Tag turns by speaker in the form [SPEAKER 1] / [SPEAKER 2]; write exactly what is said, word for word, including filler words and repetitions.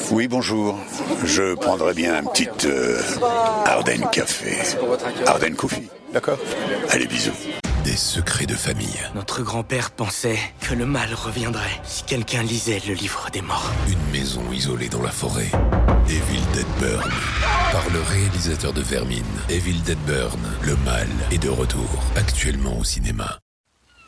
[SPEAKER 1] Oui, bonjour. Je prendrais bien un petit euh, Ardennes Café. Ardennes Coffee, d'accord? Allez, bisous.
[SPEAKER 2] Des secrets de famille.
[SPEAKER 3] Notre grand-père pensait que le mal reviendrait si quelqu'un lisait le livre des morts.
[SPEAKER 2] Une maison isolée dans la forêt. Evil Dead Burn. Par le réalisateur de Vermine. Evil Dead Burn. Le mal est de retour. Actuellement au cinéma.